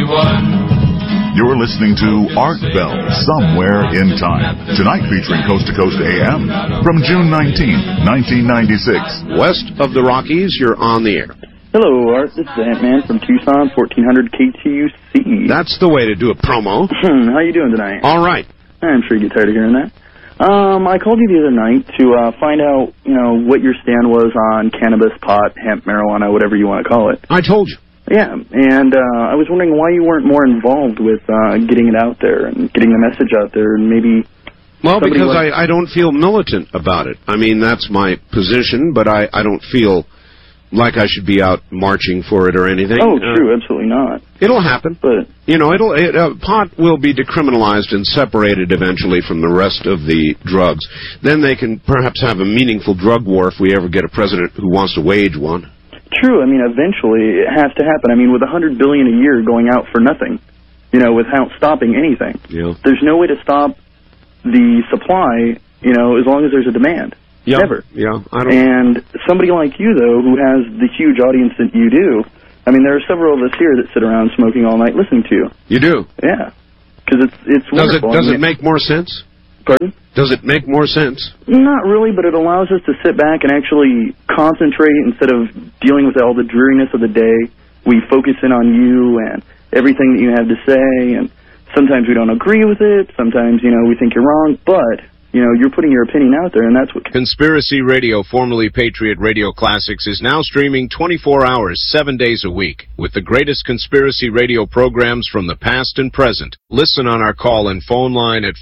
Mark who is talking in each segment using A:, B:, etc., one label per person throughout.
A: everyone.
B: You're listening to Art Bell, Somewhere in Time. Tonight featuring Coast to Coast AM from June 19, 1996.
C: West of the Rockies, you're on the air.
D: Hello, Art. This is Ant-Man from Tucson, 1400 KTUC.
C: That's the way to do a promo.
D: How you doing tonight?
C: All right.
D: I'm sure you get tired of hearing that. I called you the other night to find out, what your stand was on cannabis, pot, hemp, marijuana, whatever you want to call it.
C: I told you.
D: Yeah, and I was wondering why you weren't more involved with getting it out there and getting the message out there, and maybe...
C: Well, because I don't feel militant about it. I mean, that's my position, but I don't feel like I should be out marching for it or anything.
D: Oh, true, absolutely not.
C: It'll happen. But pot will be decriminalized and separated eventually from the rest of the drugs. Then they can perhaps have a meaningful drug war if we ever get a president who wants to wage one.
D: True. I mean, eventually it has to happen. I mean, with $100 billion a year going out for nothing, without stopping anything.
C: Yeah.
D: There's no way to stop the supply, as long as there's a demand.
C: Yeah.
D: Never.
C: Yeah.
D: And somebody like you, though, who has the huge audience that you do, I mean, there are several of us here that sit around smoking all night listening to you.
C: You do?
D: Yeah. Because it's wonderful.
C: Does it make more sense?
D: Pardon?
C: Does it make more sense?
D: Not really, but it allows us to sit back and actually concentrate instead of dealing with all the dreariness of the day. We focus in on you and everything that you have to say, and sometimes we don't agree with it. Sometimes, we think you're wrong, but, you're putting your opinion out there, and that's what...
C: Conspiracy Radio, formerly Patriot Radio Classics, is now streaming 24 hours, 7 days a week, with the greatest conspiracy radio programs from the past and present. Listen on our call-in phone line at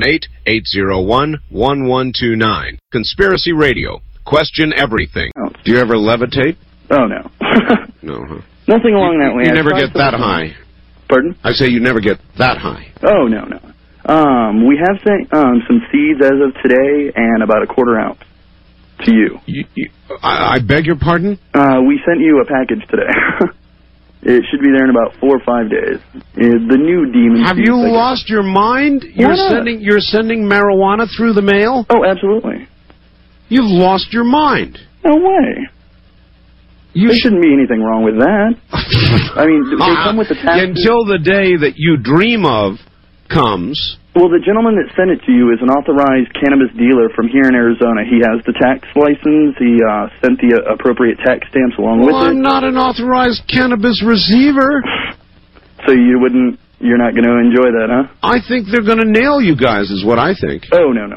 C: 518-801-1129. Conspiracy Radio. Question everything.
D: Oh.
C: Do you ever levitate?
D: Oh, no.
C: No, huh?
D: Nothing along that way.
C: You never get that high.
D: Pardon?
C: I say you never get that high.
D: Oh, no. We have sent some seeds as of today and about a quarter ounce to you.
C: I beg your pardon?
D: We sent you a package today. It should be there in about 4 or 5 days. The new demon.
C: Have you lost your mind? You're sending marijuana through the mail?
D: Oh, absolutely.
C: You've lost your mind.
D: No way. There shouldn't be anything wrong with that. I mean, they come with the tax.
C: Until the day that you dream of comes.
D: Well, the gentleman that sent it to you is an authorized cannabis dealer from here in Arizona. He has the tax license. He sent the appropriate tax stamps along with it.
C: I'm not an authorized cannabis receiver.
D: So you're not going to enjoy that, huh?
C: I think they're going to nail you guys, is what I think.
D: Oh, no.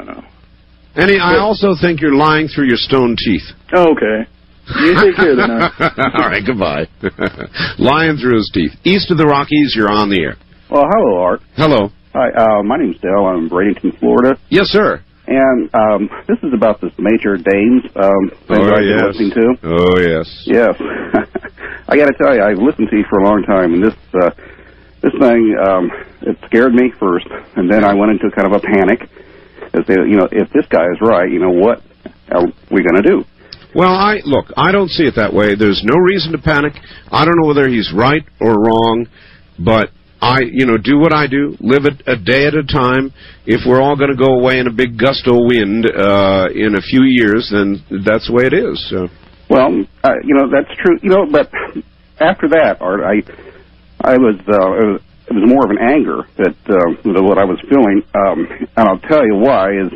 C: I also think you're lying through your stone teeth.
D: Oh, okay. You take care then, huh?
C: All right, goodbye. Lying through his teeth. East of the Rockies, you're on the air.
E: Well, hello, Art.
C: Hello.
E: Hi, my name's Dale. I'm in Bradenton, Florida.
C: Yes, sir.
E: And this is about this Major Danes thing I've been listening to.
C: Oh, yes.
E: Yes. I got to tell you, I've listened to you for a long time, and this thing, it scared me first, and then I went into kind of a panic. As if this guy is right, what are we going to do?
C: Well, I don't see it that way. There's no reason to panic. I don't know whether he's right or wrong, but I do what I do, live it a day at a time. If we're all going to go away in a big gust of wind in a few years, then that's the way it is. So.
E: Well, that's true. But after that, Art, it was more of an anger that what I was feeling, and I'll tell you why is.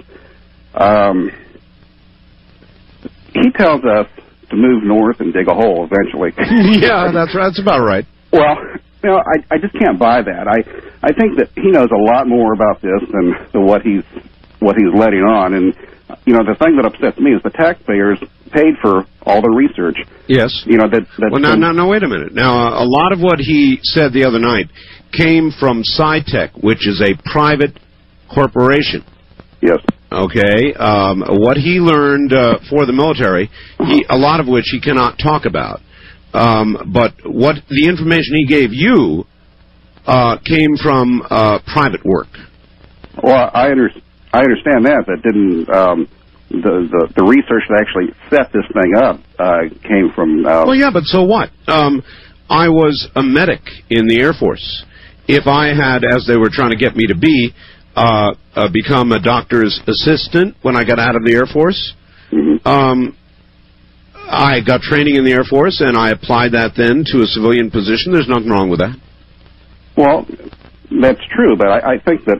E: He tells us to move north and dig a hole eventually.
C: Yeah, that's right. That's about right.
E: Well, I just can't buy that. I think that he knows a lot more about this than what he's letting on. And the thing that upsets me is the taxpayers paid for all the research.
C: Yes.
E: Well,
C: now, wait a minute. Now, a lot of what he said the other night came from SciTech, which is a private corporation.
E: Yes.
C: Okay. What he learned for the military, a lot of which he cannot talk about. But what the information he gave you came from private work.
E: Well, I understand that. That didn't. The research that actually set this thing up came from.
C: Well, yeah, but so what? I was a medic in the Air Force. If I had, as they were trying to get me to be, become a doctor's assistant when I got out of the Air Force.
E: Mm-hmm.
C: I got training in the Air Force, and I applied that then to a civilian position. There's nothing wrong with that.
E: Well, that's true, but I think that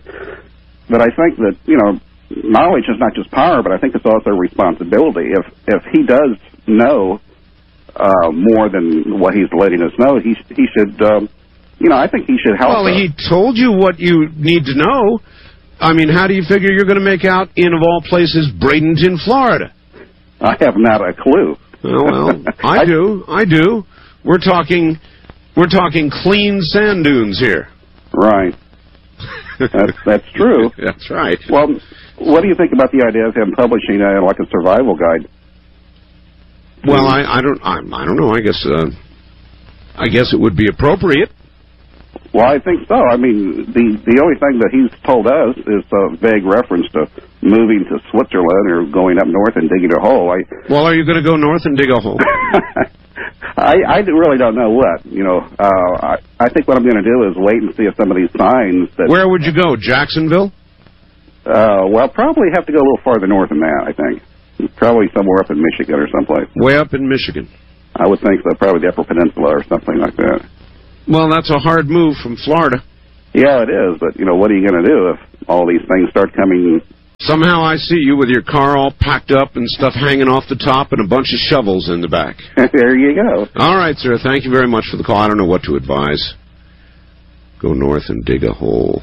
E: knowledge is not just power, but I think it's also responsibility. If he does know more than what he's letting us know, he should. I think he should help.
C: Well,
E: us.
C: he told you what you need to know. I mean, how do you figure you're going to make out in, of all places, Bradenton, Florida?
E: I have not a clue.
C: Well, I do. We're talking clean sand dunes here.
E: Right. That's true.
C: That's right.
E: Well, what do you think about the idea of him publishing like a survival guide?
C: Well, I don't know. I guess it would be appropriate.
E: Well, I think so. I mean, the only thing that he's told us is a vague reference to moving to Switzerland or going up north and digging a hole.
C: Well, are you going to go north and dig a hole?
E: I really don't know what. I think what I'm going to do is wait and see if some of these signs that...
C: Where would you go? Jacksonville?
E: Well, probably have to go a little farther north than that, I think. Probably somewhere up in Michigan or someplace.
C: Way up in Michigan?
E: I would think so. Probably the Upper Peninsula or something like that.
C: Well, that's a hard move from Florida.
E: Yeah, it is. But, what are you going to do if all these things start coming...
C: Somehow I see you with your car all packed up and stuff hanging off the top and a bunch of shovels in the back.
E: There you go.
C: All right, sir. Thank you very much for the call. I don't know what to advise. Go north and dig a hole.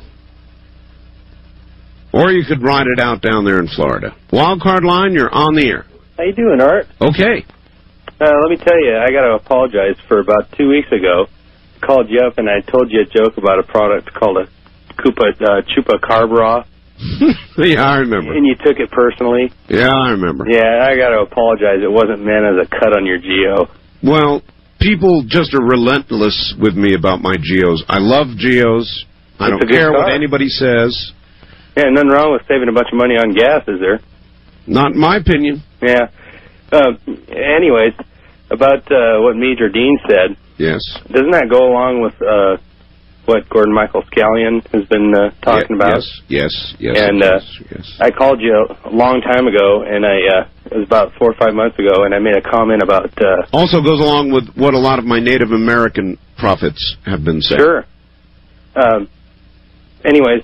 C: Or you could ride it out down there in Florida. Wildcard line, you're on the air.
A: How you doing, Art?
C: Okay.
A: Let me tell you, I got to apologize for about 2 weeks ago. I called you up and I told you a joke about a product called a Chupa Carbra.
C: Yeah, I remember.
A: And you took it personally.
C: Yeah, I remember.
A: Yeah, I got to apologize. It wasn't meant as a cut on your Geo.
C: Well, people just are relentless with me about my Geos. I love Geos. I don't care what anybody says.
A: Yeah, nothing wrong with saving a bunch of money on gas, is there?
C: Not in my opinion.
A: Yeah. Anyways, about what Major Dean said.
C: Yes.
A: Doesn't that go along with what Gordon Michael Scallion has been talking about?
C: Yes.
A: And I called you a long time ago, and it was about 4 or 5 months ago, and I made a comment about...
C: also goes along with what a lot of my Native American prophets have been saying.
A: Sure. Anyways,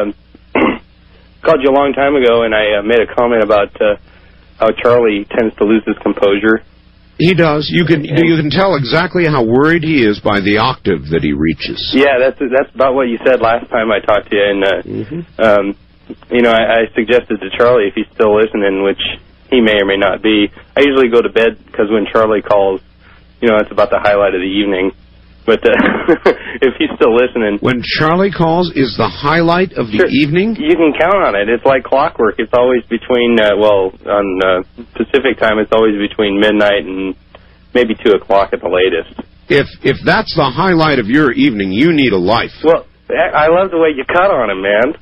A: called you a long time ago, and I made a comment about how Charlie tends to lose his composure.
C: He does. You can tell exactly how worried he is by the octave that he reaches.
A: Yeah, that's about what you said last time I talked to you. And I suggested to Charlie, if he's still listening, which he may or may not be. I usually go to bed because when Charlie calls, it's about the highlight of the evening. But if he's still listening...
C: When Charlie calls is the highlight of the evening?
A: You can count on it. It's like clockwork. It's always between, on Pacific time, it's always between midnight and maybe 2 o'clock at the latest.
C: If that's the highlight of your evening, you need a life.
A: Well, I love the way you cut on him, man.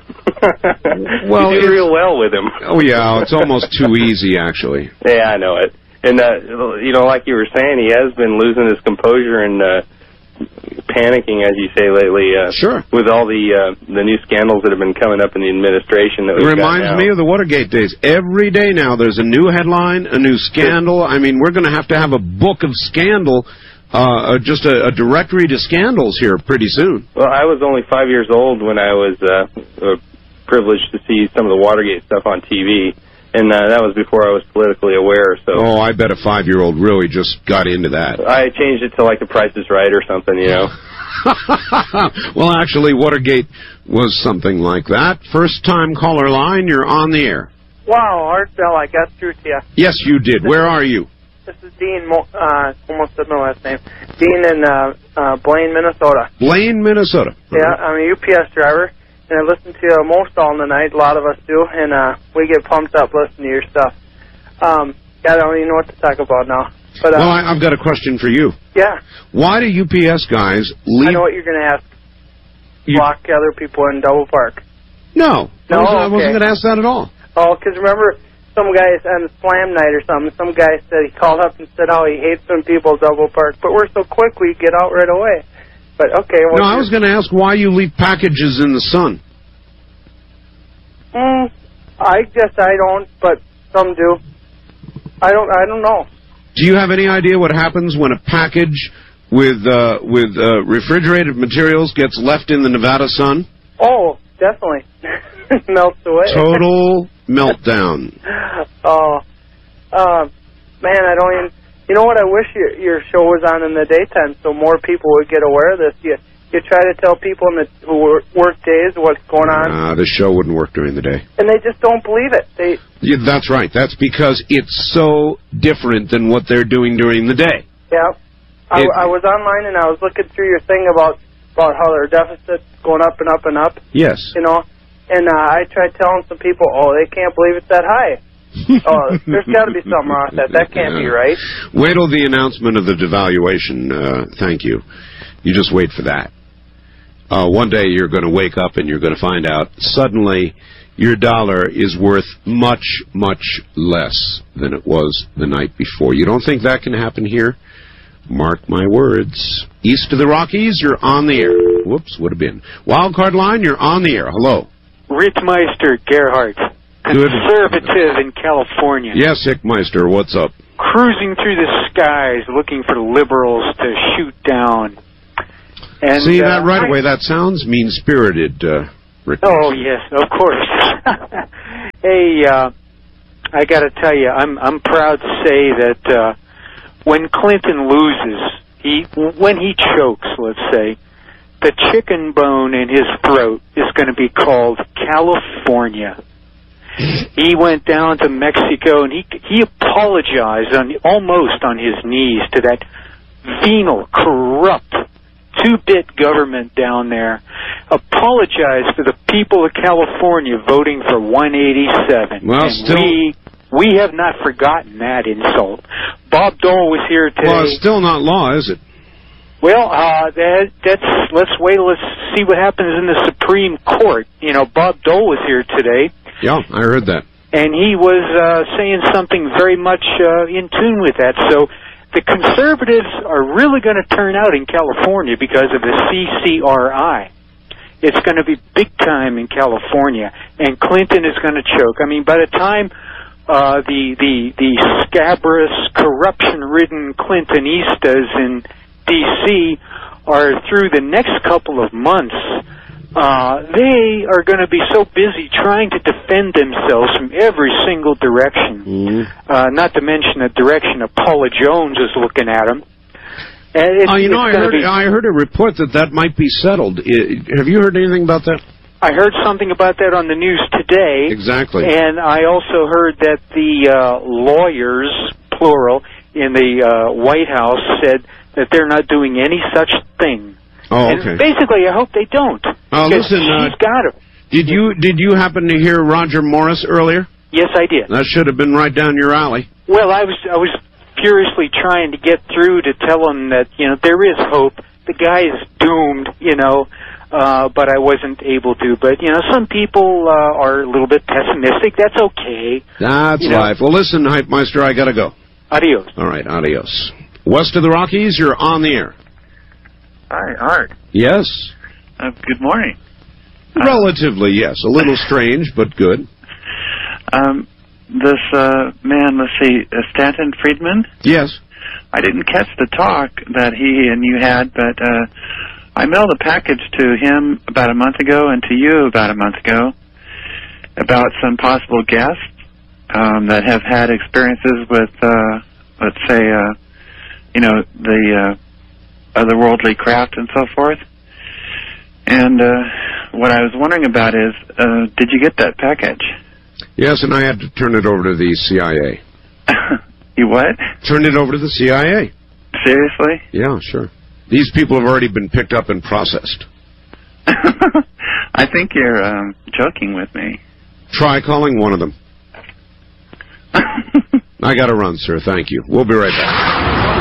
C: Well,
A: you do real well with him.
C: Oh, yeah, it's almost too easy, actually.
A: Yeah, I know it. And, like you were saying, he has been losing his composure and panicking, as you say, lately.
C: Sure.
A: With all the new scandals that have been coming up in the administration. That
C: it reminds me of the Watergate days. Every day now there's a new headline, a new scandal. I mean, we're going to have a book of scandal, just a directory to scandals here pretty soon.
A: Well, I was only 5 years old when I was privileged to see some of the Watergate stuff on TV. And that was before I was politically aware. So. Oh,
C: I bet a 5-year-old really just got into that.
A: I changed it to like The Price is Right or something,
C: Well, actually, Watergate was something like that. First-time caller line, you're on the air.
F: Wow, Art Bell, I got through to you.
C: Yes, you did. Where are you?
F: This is Dean, almost said my last name. Dean in Blaine, Minnesota.
C: Blaine, Minnesota.
F: Yeah, I'm a UPS driver. And I listen to you most all the night. A lot of us do, and we get pumped up listening to your stuff. I don't even know what to talk about now. But
C: well, I've got a question for you.
F: Yeah.
C: Why do UPS guys leave?
F: I know what you're going to ask. Lock other people in double park.
C: No, I wasn't going to ask that at all.
F: Oh, because remember, some guy on Slam Night or something. Some guy said he called up and said, "Oh, he hates when people double park, but we're so quick we get out right away." But okay.
C: No, I was going to ask why you leave packages in the sun.
F: I guess I don't, but some do. I don't know.
C: Do you have any idea what happens when a package with refrigerated materials gets left in the Nevada sun?
F: Oh, definitely. Melts away.
C: Total meltdown.
F: Oh, man, I don't even... You know what? I wish your show was on in the daytime so more people would get aware of this. You try to tell people who work days what's going on.
C: The show wouldn't work during the day.
F: And they just don't believe it.
C: Yeah, that's right. That's because it's so different than what they're doing during the day.
F: Yeah. I was online and I was looking through your thing about how their deficit's going up and up and up.
C: Yes.
F: You know, and I tried telling some people, they can't believe it's that high. There's got to be something wrong with that. That can't be right.
C: Wait till the announcement of the devaluation. Thank you. You just wait for that. One day you're going to wake up and you're going to find out suddenly your dollar is worth much, much less than it was the night before. You don't think that can happen here? Mark my words. East of the Rockies, you're on the air. Whoops, would have been. Wildcard line, you're on the air. Hello.
G: Rittmeister Gerhardt, conservative in California.
C: Yes, Hickmeister, what's up?
G: Cruising through the skies looking for liberals to shoot down. And,
C: see, that right away, that sounds mean-spirited, Rick.
G: Oh, yes, of course. Hey, I got to tell you, I'm proud to say that when Clinton loses, when he chokes, let's say, the chicken bone in his throat is going to be called California. He went down to Mexico and he apologized almost on his knees to that venal, corrupt, two-bit government down there. Apologized to the people of California voting for 187.
C: Well,
G: and still, we have not forgotten that insult. Bob Dole was here today.
C: Well, it's still not law, is it?
G: Well, let's wait. Let's see what happens in the Supreme Court. You know, Bob Dole was here today.
C: Yeah, I heard that.
G: And he was saying something very much in tune with that. So the conservatives are really going to turn out in California because of the CCRI. It's going to be big time in California, and Clinton is going to choke. I mean, by the time the scabrous, corruption-ridden Clintonistas in D.C. are through the next couple of months, they are going to be so busy trying to defend themselves from every single direction, not to mention the direction that Paula Jones is looking at them.
C: I heard a report that might be settled. Have you heard anything about that?
G: I heard something about that on the news today.
C: Exactly.
G: And I also heard that the lawyers, plural, in the White House said that they're not doing any such thing.
C: Oh, okay.
G: And basically, I hope they don't.
C: Listen,
G: she's got her.
C: Did you happen to hear Roger Morris earlier?
G: Yes, I did.
C: That should have been right down your alley.
G: Well, I was furiously trying to get through to tell him that, you know, there is hope. The guy is doomed, you know, but I wasn't able to. But, you know, some people are a little bit pessimistic. That's okay.
C: That's life. Well, listen, Hypemeister, I got to go.
G: Adios.
C: All right, adios. West of the Rockies, you're on the air.
H: Hi, Art.
C: Yes.
H: Good morning.
C: Relatively, yes. A little strange, but good.
H: This man, let's see, Stanton Friedman?
C: Yes.
H: I didn't catch the talk that he and you had, but I mailed a package to him about a month ago and to you about a month ago about some possible guests that have had experiences with, let's say, you know, the otherworldly craft and so forth. And what I was wondering about is, did you get that package?
C: Yes, and I had to turn it over to the CIA.
H: You what?
C: Turn it over to the CIA.
H: Seriously?
C: Yeah, sure. These people have already been picked up and processed.
H: I think you're joking with me.
C: Try calling one of them. I got to run, sir. Thank you. We'll be right back.